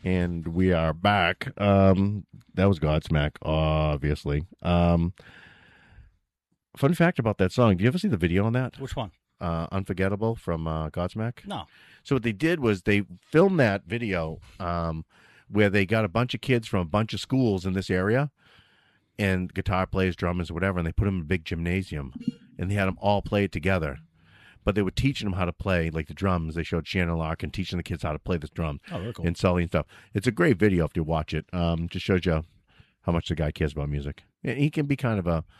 And we are back. That was Godsmack, obviously. Fun fact about that song. Do you ever see the video on that? Which one? Unforgettable from Godsmack. No. So what they did was they filmed that video where they got a bunch of kids from a bunch of schools in this area and guitar players, drummers, whatever, and they put them in a big gymnasium and they had them all play it together. But they were teaching them how to play, like the drums. They showed Shannon Larkin teaching the kids how to play the drums. Oh, very cool. And Sully and stuff. It's a great video if you watch it. Just shows you how much the guy cares about music. And he can be kind of a,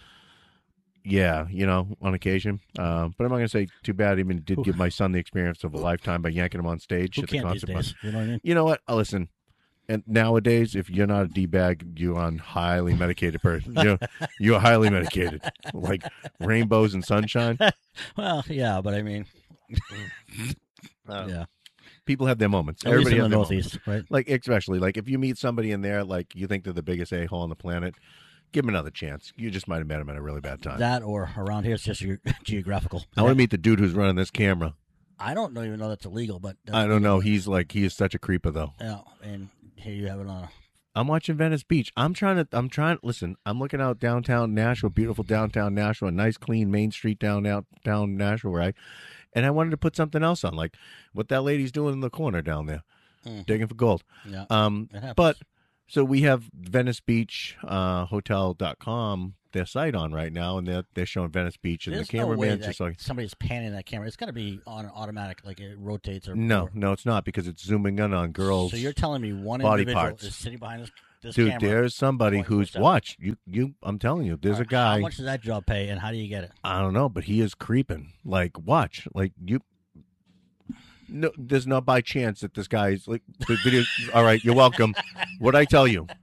on occasion. But I'm not going to say too bad. He even did give my son the experience of a lifetime by yanking him on stage Who at the can't these concert. days? You know what I mean? You know what? Listen. And nowadays, if you're not a D-bag, you're on highly medicated person. You're highly medicated, like rainbows and sunshine. Well, yeah, but I mean, yeah. People have their moments. At least Everybody in has the their Northeast, moments. right? Like especially like if you meet somebody in there, like you think they're the biggest a-hole on the planet, give them another chance. You just might have met them at a really bad time. That or around here, it's just geographical. I want to meet the dude who's running this camera. I don't even know that's illegal, but I don't know. He is such a creeper though. Yeah, and here you have it on. I'm watching Venice Beach. I'm trying. Listen, I'm looking out downtown Nashville, beautiful downtown Nashville, a nice, clean Main Street down Nashville, right? And I wanted to put something else on, like what that lady's doing in the corner down there, digging for gold. Yeah. It happens. But so we have Venice Beach Hotel.com, their site on right now, and they're showing Venice Beach, and There's the no way cameraman's that just like somebody's panning that camera. It's got to be on an automatic, like it rotates or no, it's not because it's zooming in on girls. So you're telling me one body individual parts. is sitting behind this Dude, camera? there's somebody who's 24/7. watch you. I'm telling you, there's a guy. How much does that job pay, and how do you get it? I don't know, but he is creeping. Like, watch, like you. No, there's not by chance that this guy's like the video. All right, you're welcome. What'd I tell you?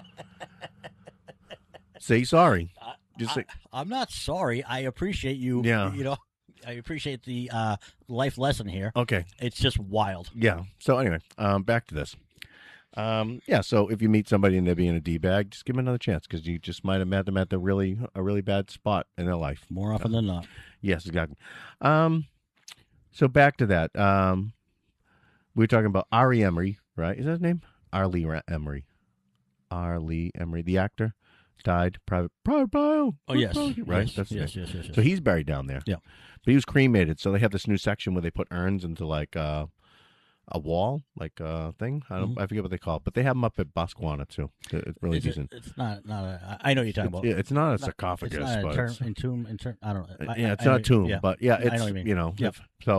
Say sorry. Just say. I'm not sorry. I appreciate you. Yeah. You know, I appreciate the life lesson here. Okay. It's just wild. Yeah. So anyway, back to this. So if you meet somebody and they're being a D-bag, just give them another chance because you just might have met them at a really bad spot in their life. More often than not. Yes, exactly. So back to that. We were talking about Ari Emery, right? Is that his name? Arlie Emery. Arlie Emery, the actor, died. Private Bio. Oh, yes. Right? Yes, That's his yes. name. So he's buried down there. Yeah. But he was cremated. So they have this new section where they put urns into like a wall, like a thing. I forget what they call it. But they have them up at Boscawana, too. It's really decent. It's not I know what you're talking about. Yeah, it's not a sarcophagus. It's not but a it's, tomb. I don't know. it's not a tomb. Yeah. But yeah, I know it's, what you mean. Yep.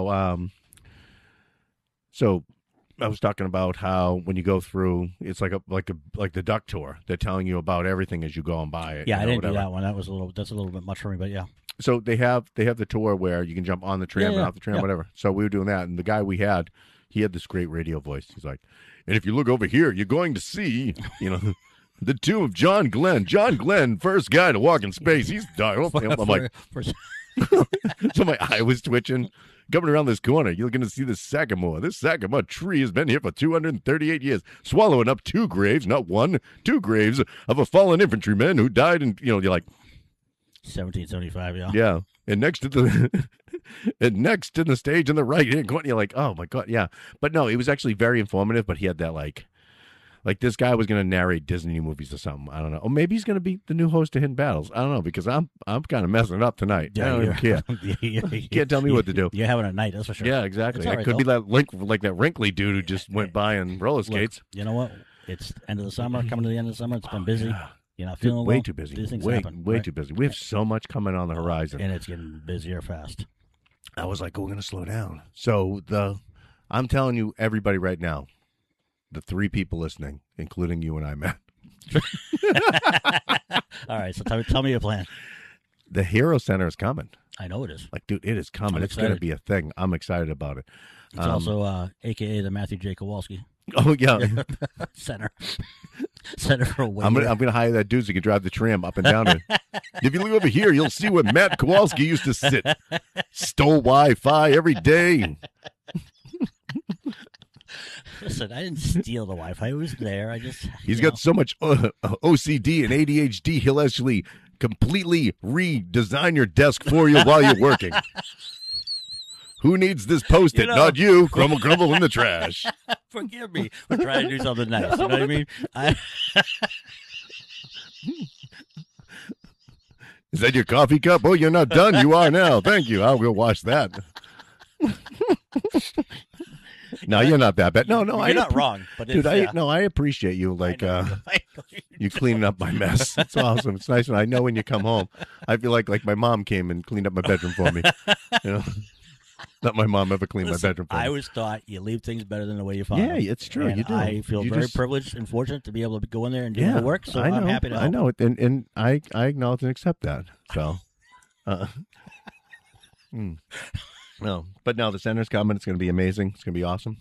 So I was talking about how when you go through, it's like the duck tour. They're telling you about everything as you go on by it. Yeah, I didn't do whatever. that one. That's a little bit much for me, but yeah. So they have the tour where you can jump on the tram and off the tram, whatever. So we were doing that, and the guy he had this great radio voice. He's like, and if you look over here, you're going to see, the tomb of John Glenn. John Glenn, first guy to walk in space. He's died. I'm like, so my eye was twitching. Coming around this corner, you're going to see the sycamore. This sycamore tree has been here for 238 years, swallowing up 2 graves, not 1, 2 graves of a fallen infantryman who died in, you're like, 1775, yeah. yeah. And next to the stage in the right hand corner, you're like, oh my God, yeah. But no, it was actually very informative, but he had that like this guy was going to narrate Disney movies or something. I don't know. Or maybe he's going to be the new host of Hidden Battles. I don't know, because I'm kind of messing it up tonight. I don't even care. You can't tell me what to do. You're having a night, that's for sure. Yeah, exactly. It's It could be that that wrinkly dude who just went by in roller skates. Look, you know what? It's end of the summer, coming to the end of the summer. It's been busy. Yeah. You're not feeling way well. too busy. These things Way happen. too busy. We have so much coming on the horizon. And it's getting busier fast. I was like, we're going to slow down. So I'm telling you, everybody right now, the 3 people listening, including you and I, Matt. All right, so tell me your plan. The Hero Center is coming. I know it is. Like, dude, it is coming. I'm It's going to excited. be a thing. I'm excited about it. It's also a.k.a. the Matthew J. Kowalski Oh, yeah. Center. Center for Wayne. I'm gonna hire that dude so he can drive the tram up and down it. If you look over here, you'll see where Matt Kowalski used to sit. Stole Wi-Fi every day. Listen, I didn't steal the Wi-Fi. It was there. I just... He's got so much OCD and ADHD, he'll actually completely redesign your desk for you while you're working. Who needs this Post-it? You know. Not you. Crumble, crumble in the trash. Forgive me for trying to do something nice. You know what I mean? Is that your coffee cup? Oh, you're not done. You are now. Thank you. I'll go wash that. No, you're not that bad. No, You're not wrong. But dude, it's, I appreciate you. Like, you cleaning up my mess. It's awesome. It's nice. And I know when you come home, I feel like my mom came and cleaned up my bedroom for me. You know, not my mom ever cleaned my bedroom for me. I always thought you leave things better than the way you found them. Yeah, it's true. And you do. I feel very privileged and fortunate to be able to go in there and do the work. So I'm happy to help. I know it, and I acknowledge and accept that. So, no, but no, the center's coming. It's going to be amazing. It's going to be awesome.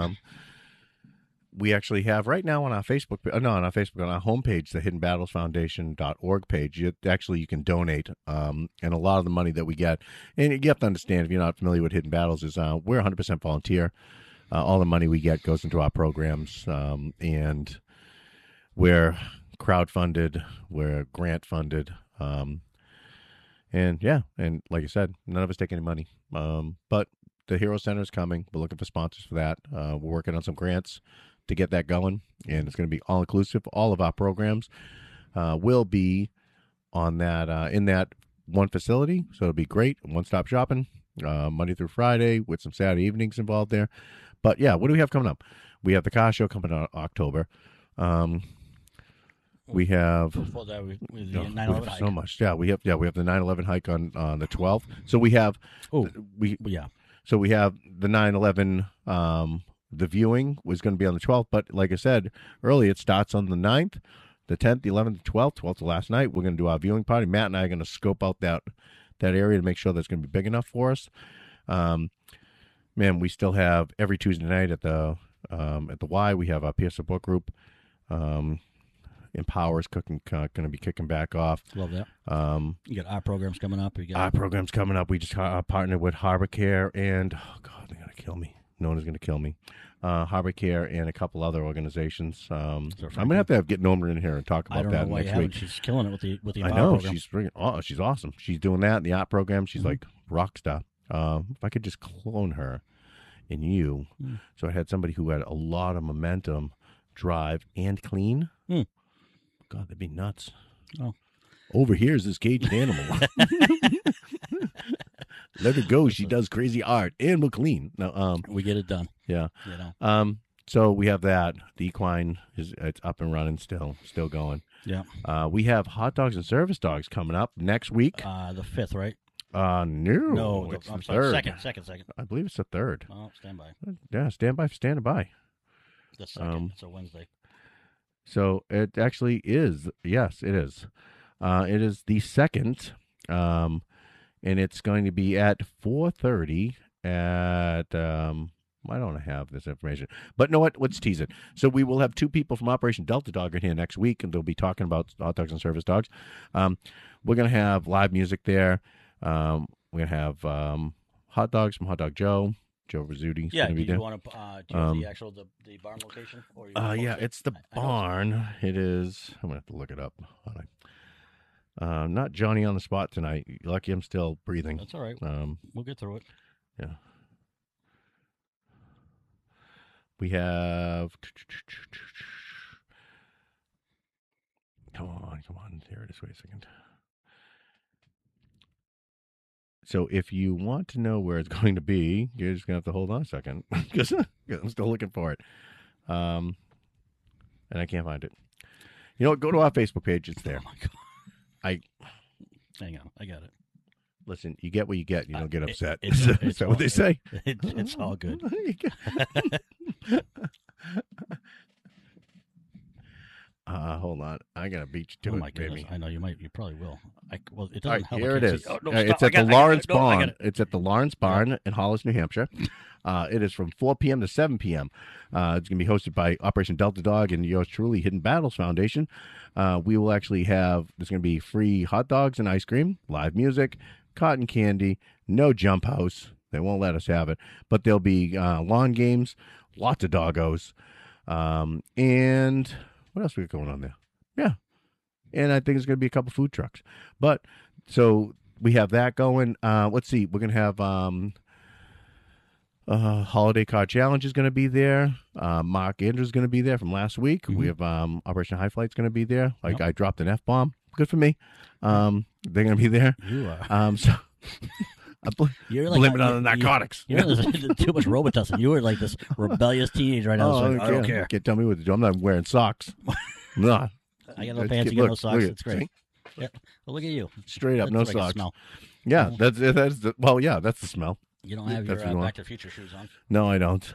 We actually have right now on our Facebook, on our homepage, the hiddenbattlesfoundation.org page. You can donate, and a lot of the money that we get, and you have to understand, if you're not familiar with Hidden Battles, is we're 100% volunteer. All the money we get goes into our programs, and we're crowdfunded, we're grant funded, and like I said, none of us take any money. But the Hero Center is coming. We're looking for sponsors for that. We're working on some grants to get that going, and it's going to be all inclusive. All of our programs will be on that in that one facility, so it'll be great. One-stop shopping, Monday through Friday, with some Saturday evenings involved there. But yeah, what do we have coming up? We have the car show coming out October. We have before that, with the 9/11 hike. So much. Yeah, we have the 9/11 hike on the 12th. So we have So we have the 9/11. The viewing was going to be on the 12th, but like I said earlier, it starts on the 9th, the 10th, the 11th, the 12th. 12th last night. We're going to do our viewing party. Matt and I are going to scope out that area to make sure that's going to be big enough for us. Man, we still have every Tuesday night at the Y. We have our peer support group. Empower's going to be kicking back off. Love that. You got our programs coming up. Our programs coming up. We just partnered with Harbor Care and they're going to kill me. No one is going to kill me. Harbor Care and a couple other organizations. I'm going to have to get Norma in here and talk about that next week. She's killing it with the I know program. She's awesome. She's doing that in the art program. She's like rock star. If I could just clone her in you, so I had somebody who had a lot of momentum, drive, and clean. God, that'd be nuts. Oh, over here is this caged animal. Let her go. She does crazy art and will clean. No, we get it done. Yeah. You know. So we have that. The equine it's up and running still going. Yeah. We have hot dogs and service dogs coming up next week. The 5th, right? No, it's the 3rd. Second. I believe it's the 3rd. Oh, stand by. Yeah, stand by for standing by. The 2nd. It's a Wednesday. So it actually is. Yes, it is. It is the 2nd. And it's going to be at 4:30 at, I don't have this information. But know what? Let's tease it. So we will have 2 people from Operation Delta Dog in here next week, and they'll be talking about hot dogs and service dogs. We're going to have live music there. We're going to have hot dogs from Hot Dog Joe Rizzuti. Yeah, do you want to do you have the actual the barn location? Or yeah, it's the barn. It is. I'm going to have to look it up. Not Johnny on the spot tonight. Lucky I'm still breathing. That's all right. We'll get through it. Yeah. We have. Come on. There it is. Wait a second. So if you want to know where it's going to be, you're just going to have to hold on a second because I'm still looking for it. And I can't find it. You know what? Go to our Facebook page. It's there. Oh, my God. Hang on. I got it. Listen, you get what you get. You don't get upset. It's Is that what they say? It's all good. Hold on. I got to beat you to oh it, my goodness. baby. I know you might. You probably will. Well, it doesn't All right, help. here it is. Oh, no, it's stop. at the Lawrence Barn. it. It's at the Lawrence Barn in Hollis, New Hampshire. It is from 4 p.m. to 7 p.m. It's going to be hosted by Operation Delta Dog and yours truly, Hidden Battles Foundation. We will actually have, there's going to be free hot dogs and ice cream, live music, cotton candy, no jump house. They won't let us have it. But there'll be lawn games, lots of doggos. And what else we got going on there? Yeah. And I think it's going to be a couple food trucks. But so we have that going. Let's see. We're going to have Holiday Card Challenge is going to be there. Mark Andrews is going to be there from last week. Mm-hmm. We have Operation High Flight's going to be there. Like, Yep. I dropped an F-bomb. Good for me. They're going to be there. You are. So I You're like blame it on the narcotics. You're too much Robitussin. You were like this rebellious teenager right now. Oh, Like, I don't care. Can't tell me what to do. I'm not wearing socks. No. I got no pants. You got no socks. It's great. Yeah. Well, look at you. Straight up, That's no like a socks. smell. Yeah, that's the, well, yeah, that's the smell. You don't have That's your what you want. Back to the Future shoes on. No, I don't.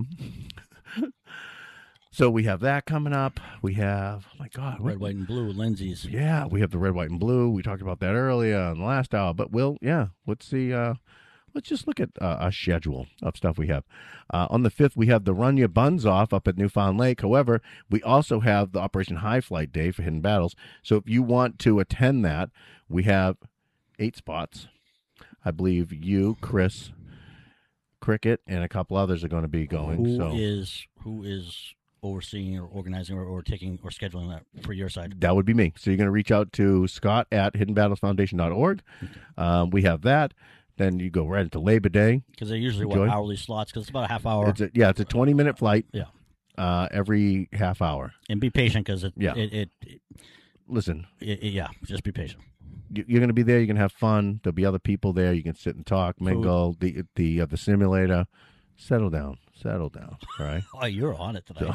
So we have that coming up. We have, oh my God, Red, white, and blue. Lindsay's. yeah, we have the red, white, and blue. We talked about that earlier in the last hour, but let's see. Let's just look at a schedule of stuff we have. On the 5th, we have the Run Your Buns Off up at Newfound Lake. However, we also have the Operation High Flight Day for Hidden Battles. So if you want to attend that, we have 8 spots. I believe you, Chris, Cricket, and a couple others are going to be going. Who is overseeing or organizing or taking or scheduling that for your side? That would be me. So you're going to reach out to Scott at hiddenbattlesfoundation.org. We have that. Then you go right into Labor Day. Because they're usually hourly slots, because it's about a half hour. It's a 20-minute flight. Yeah. Every half hour. And be patient, because Listen. Just be patient. You're going to be there. You're going to have fun. There'll be other people there. You can sit and talk, mingle. The simulator. Settle down. All right. Oh, you're on it tonight.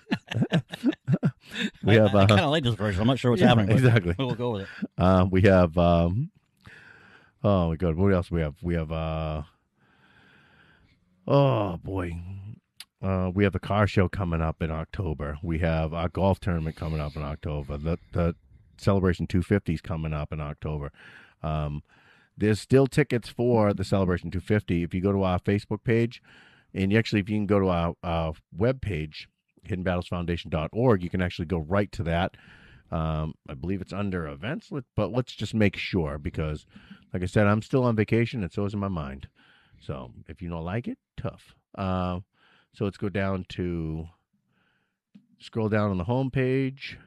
I kind of like this version. I'm not sure what's happening. But exactly. We'll go with it. We have. Oh my God! What else we have? We have. Oh boy. We have the car show coming up in October. We have our golf tournament coming up in October. The Celebration 250 is coming up in October. There's still tickets for the Celebration 250. If you go to our Facebook page, and if you can go to our web page, hiddenbattlesfoundation.org, you can actually go right to that. I believe it's under events, but let's just make sure, because, like I said, I'm still on vacation, and so is my mind. So if you don't like it, tough. So let's go down to, scroll down on the home page,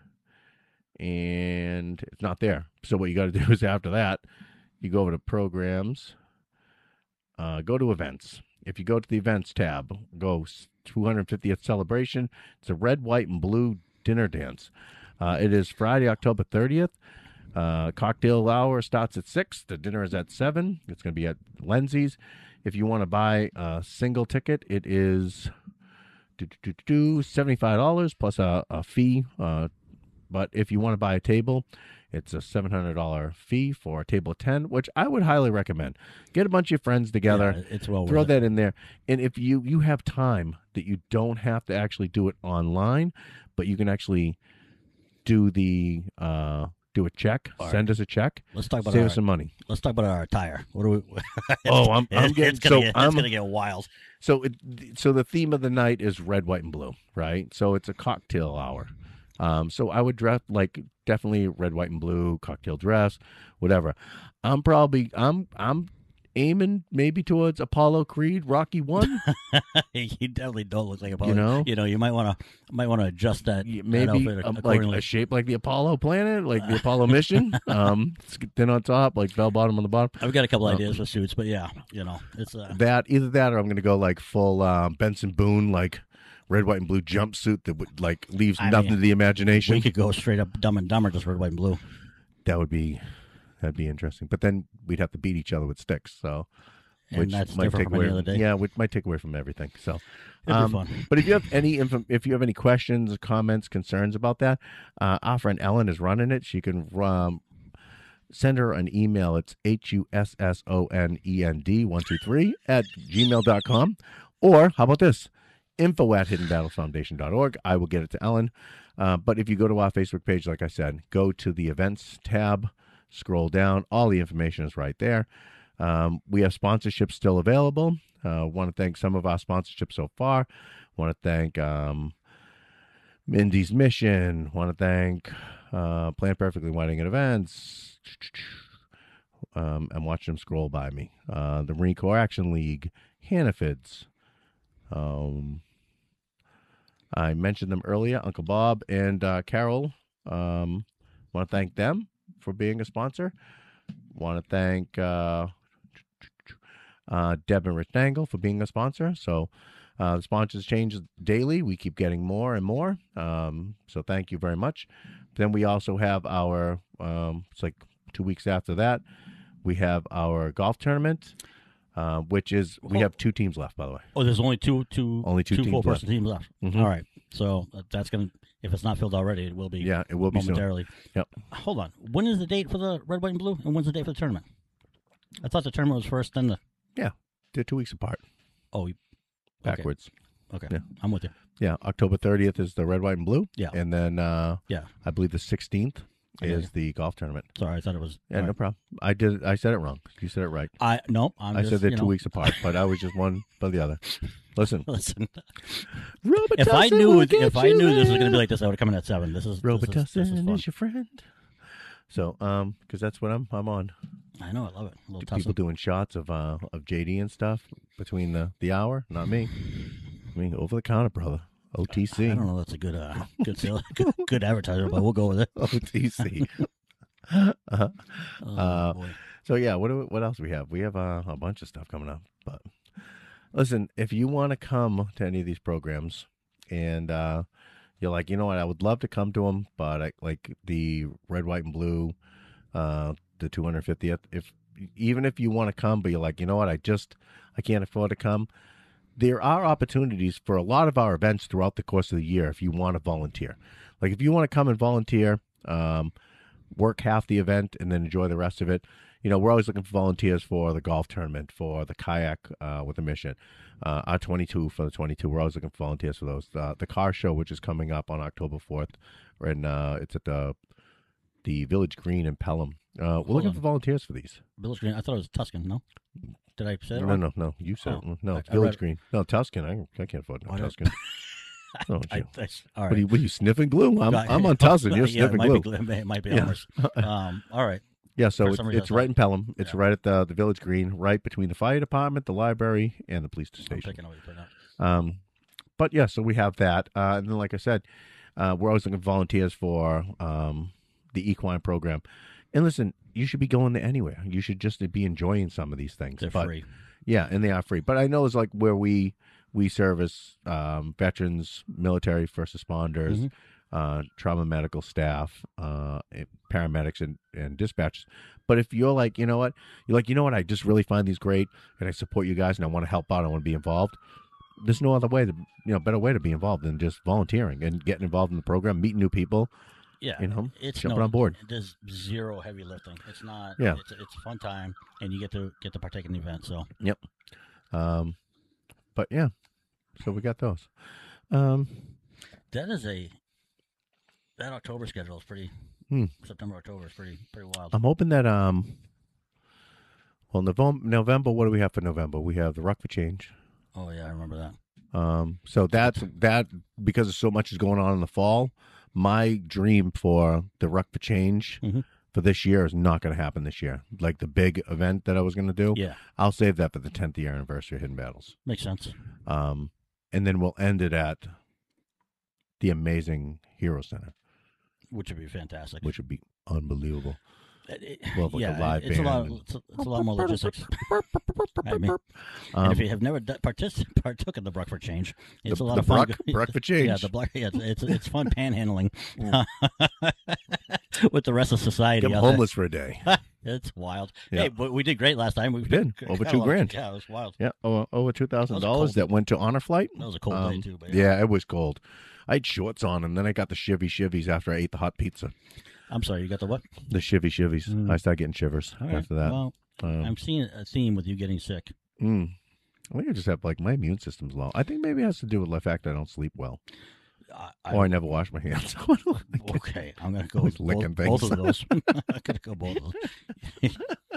and it's not there. So what you got to do is, after that, you go over to programs, go to events. If you go to the events tab, go 250th celebration. It's a red, white, and blue dinner dance. It is Friday, October 30th. Cocktail hour starts at 6. The dinner is at 7. It's going to be at Lindsay's. If you want to buy a single ticket, it is $75 plus a fee. But if you want to buy a table, it's a $700 fee for a table of 10, which I would highly recommend. Get a bunch of your friends together. Yeah, it's well throw worth that in there. And if you have time that you don't have to actually do it online, but you can actually do a check, send us a check. Let's talk about save us some money. Let's talk about our attire. What do we? I'm getting it's gonna get wild. So the theme of the night is red, white, and blue, right? So it's a cocktail hour. So I would dress like definitely red, white, and blue cocktail dress, whatever. I'm aiming maybe towards Apollo Creed, Rocky 1. You definitely don't look like Apollo. You might want to adjust that. Maybe that outfit like accordingly. a shape like the Apollo planet, like the Apollo mission. Thin on top, like bell bottom on the bottom. I've got a couple ideas for suits, but yeah, it's either that, or I'm going to go like full Benson Boone, like red, white, and blue jumpsuit that would leaves nothing to the imagination. We could go straight up Dumb and Dumber, just red, white, and blue. That'd be interesting. But then we'd have to beat each other with sticks. So, which that's might take away. From yeah, which might take away from everything. So, it'd be fun. But if you have any questions, comments, concerns about that, our friend Ellen is running it. She can send her an email. It's HUSSONEND123 at gmail.com. Or how about this? info@hiddenbattlesfoundation.org. I will get it to Ellen. But if you go to our Facebook page, like I said, go to the events tab, scroll down. All the information is right there. We have sponsorships still available. Want to thank some of our sponsorships so far. Want to thank Mindy's Mission. Want to thank Planned Perfectly Wedding and Events. I'm watching them scroll by me. The Marine Corps Action League, Hannaford's. I mentioned them earlier, Uncle Bob and Carol. Want to thank them for being a sponsor. Want to thank Deb and Rich Dangle for being a sponsor. So the sponsors change daily. We keep getting more and more. So thank you very much. Then we also have our, it's like 2 weeks after that, we have our golf tournament, which is, we have 2 teams left, by the way. Oh, there's only two Only two teams four-person teams left. Mhm. All right. So that's going to, if it's not filled already, it will be. Yeah, it will be soon. momentarily. Yep. Hold on. When is the date for the red, white, and blue? And when's the date for the tournament? I thought the tournament was first, then the. They're 2 weeks apart, Oh, backwards. okay. Yeah. I'm with you. Yeah, October 30th is the red, white, and blue. Yeah. And then Yeah. I believe the 16th Okay. is the golf tournament. Sorry, I thought it was. Yeah, all no right. problem. I said it wrong. You said it right. No, I said they're 2 weeks apart, but I was just one by the other. Listen, Listen, Robitussin if I knew will get this was you going to there. be like this, I would have come in at 7. This is Robitussin fun. is your friend. So, because that's what I'm on. I know, I love it. A little People tussin. doing shots of JD and stuff between the hour. Not me. I mean, over the counter, brother. OTC. I don't know. That's a good, good sale, good advertisement, but we'll go with it. OTC. Oh, boy. So yeah, what else do we have? We have a bunch of stuff coming up. But listen, if you want to come to any of these programs, and you're like, you know what, I would love to come to them, but I like the red, white, and blue, the 250th. Even if you want to come, but you're like, you know what, I can't afford to come. There are opportunities for a lot of our events throughout the course of the year if you want to volunteer. Like if you want to come and volunteer, work half the event and then enjoy the rest of it. You know, we're always looking for volunteers for the golf tournament, for the kayak with a mission, our 22 for the 22. We're always looking for volunteers for those. The car show, which is coming up on October 4th, and it's at the Village Green in Pelham. We're looking for volunteers for these. Village Green. I thought it was Tuscan. No, did I say it No, wrong? no. You said no. I Village read- Green. No, Tuscan. I can't afford no Why not? Tuscan. Oh, All what right. are you sniffing glue? I'm Right. on Tuscan. You're Yeah, sniffing it glue. might be, it might be Yeah. Elmer's. All right. Yeah, so For some reason it's I right thought- in Pelham. It's Yeah. right at the Village Green, right between the fire department, the library, and the police I'm station. picking up what you're putting up. But yeah, so we have that, and then like I said, we're always looking for volunteers for the equine program. And listen, you should be going there anywhere. You should just be enjoying some of these things. They're But, free. Yeah, and they are free. But I know it's like where we service veterans, military, first responders, trauma medical staff, paramedics, and dispatchers. But if you're like, you know what, I just really find these great, and I support you guys, and I want to help out, I want to be involved. There's no other way better way to be involved than just volunteering and getting involved in the program, meeting new people. Yeah, You know, it's jumping on board. There's zero heavy lifting. It's not. Yeah. It's a fun time, and you get to partake in the event. So Yep. But yeah, so we got those. that October schedule is pretty. Hmm. September, October is pretty wild. I'm hoping that well, November. What do we have for November? We have the Ruck for Change. Oh yeah, I remember that. So that's because so much is going on in the fall. My dream for the Ruck for Change Mhm. for this year is not going to happen this year. Like the big event that I was going to do. Yeah, I'll save that for the 10th year anniversary of Hidden Battles. makes sense. And then we'll end it at the amazing Hero Center, Which would be fantastic. which would be unbelievable. It- Well, like a live it's a lot. band. It's a lot more logistics. I mean, and if you have never partook in the Bruck for Change, it's a lot the of fun. Bruck for Change. Yeah, the Bruck. Yeah, it's fun panhandling with the rest of society. Get out there. homeless for a day. It's wild. Yeah. Hey, but we did great last time. We did. Over got a lot of- $2,000. Yeah, it was wild. Yeah, over $2,000 that went to Honor Flight. That was a cold day too. But Yeah, it was cold. I had shorts on, and then I got the shivvies after I ate the hot pizza. I'm sorry. You got the what? The shivvies. I started getting shivers All right. after that. Well, I'm seeing a theme with you getting sick. I think I just have my immune system's low. I think maybe it has to do with the fact I don't sleep well, or I never wash my hands. Okay, I'm gonna go Always with licking both things. of those. I'm gonna go both of those.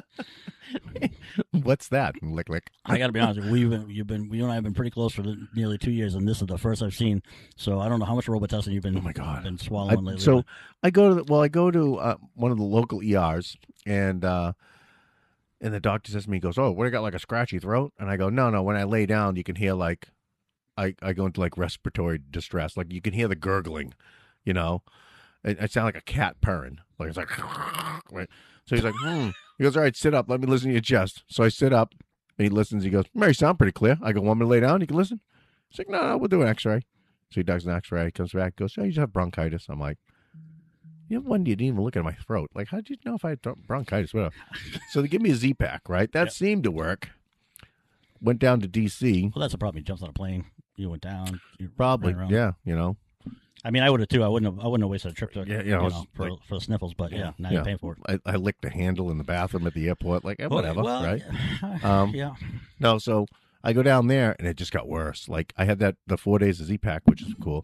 What's that? Lick. I got to be honest. You and I have been pretty close for nearly 2 years, and this is the first I've seen. So I don't know how much Robitussin you've been. Oh my God. Been swallowing lately. So I go to one of the local ERs, and the doctor says to me, he goes, "Oh, what, I got like a scratchy throat?" And I go, "No. When I lay down, you can hear like I go into like respiratory distress, like you can hear the gurgling, you know. I sound like a cat purring, like it's like." Right. So he's like, He goes, "All right, sit up. Let me listen to your chest." So I sit up, And he listens. He goes, Mary, sound pretty clear. I go, want me to lay down? You can listen? He's like, no, we'll do an x-ray. So he does an x-ray, comes back, goes, oh, you just have bronchitis. I'm like, when you didn't even look at my throat. Like, how did you know if I had bronchitis? Whatever. So they give me a Z-Pack, right? That seemed to work. Went down to D.C. Well, that's a problem. You jumped on a plane. You went down. You Probably, ran around. yeah, you know. I mean, I would have too. I wouldn't have wasted a trip to, for like, the sniffles. But now you're paying for it. I licked the handle in the bathroom at the airport. Like, whatever, right? Yeah. No, so I go down there, and it just got worse. Like, I had the 4 days of Z-Pack, which is cool.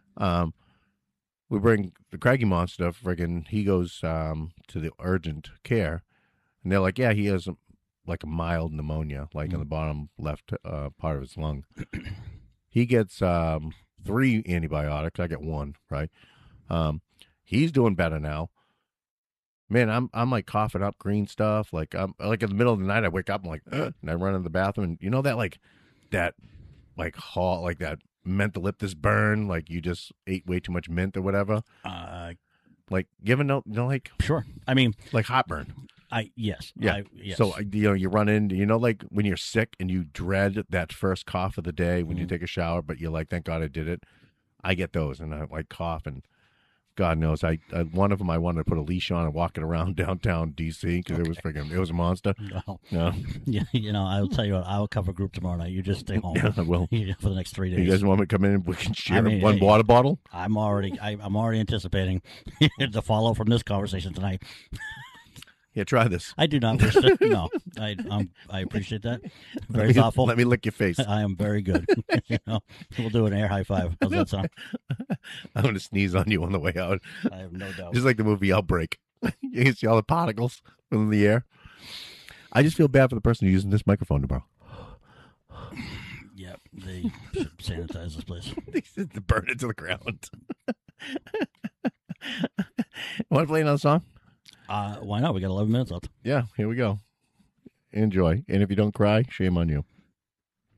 We bring the Craggy Monster, friggin', he goes to the urgent care, and they're like, yeah, he has a mild pneumonia, like in the bottom left part of his lung. He gets 3 antibiotics. I get 1, right? He's doing better now. Man, I'm like coughing up green stuff. Like I'm like in the middle of the night, I wake up, I'm like, and I run in the bathroom, and you know that that mentholyptus burn, like you just ate way too much mint or whatever. Like giving like sure. I mean, like heartburn. Yes. Yeah. Yes. So you run into like when you're sick and you dread that first cough of the day when you take a shower, but you're like, thank God I did it. I get those, and I like cough, and God knows, one of them I wanted to put a leash on and walk it around downtown D.C. because it was a monster. No. Yeah, I'll tell you what, I'll cover group tomorrow night. You just stay home. Yeah, I will. For the next 3 days. You guys want me to come in and we can share one water bottle? I'm already anticipating the follow from this conversation tonight. Yeah, try this. I do not wish to. No, I appreciate that. Very thoughtful. Let me lick your face. I am very good. We'll do an air high five. How's that sound? I'm going to sneeze on you on the way out. I have no doubt. Just like the movie Outbreak. You can see all the particles in the air. I just feel bad for the person using this microphone tomorrow. Yeah, they should sanitize this place. They should burn it to the ground. Want to play another song? Why not? We got 11 minutes left. Yeah, here we go. Enjoy. And if you don't cry, shame on you.